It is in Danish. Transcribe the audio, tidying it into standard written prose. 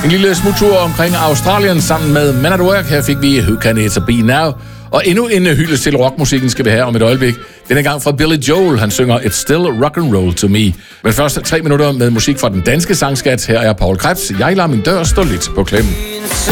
En lille smuttur omkring Australien sammen med Man at Work. Her fik vi Who Can It Be Now? Og endnu en hyldest til rockmusikken skal vi have om et øjeblik. Denne gang fra Billy Joel. Han synger It's Still Rock and Roll to Me. Men først 3 minutter med musik fra den danske sangskat. Her er Paul Krebs. Jeg lader min dør stå lidt på klem.